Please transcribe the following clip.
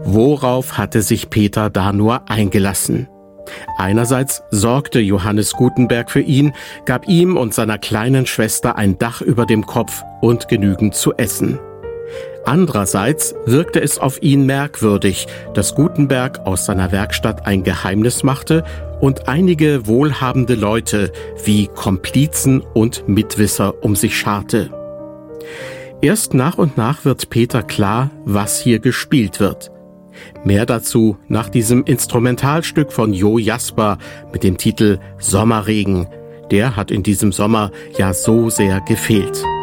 Worauf hatte sich Peter da nur eingelassen? Einerseits sorgte Johannes Gutenberg für ihn, gab ihm und seiner kleinen Schwester ein Dach über dem Kopf und genügend zu essen. Andererseits wirkte es auf ihn merkwürdig, dass Gutenberg aus seiner Werkstatt ein Geheimnis machte und einige wohlhabende Leute wie Komplizen und Mitwisser um sich scharte. Erst nach und nach wird Peter klar, was hier gespielt wird. Mehr dazu nach diesem Instrumentalstück von Jo Jasper mit dem Titel Sommerregen. Der hat in diesem Sommer ja so sehr gefehlt.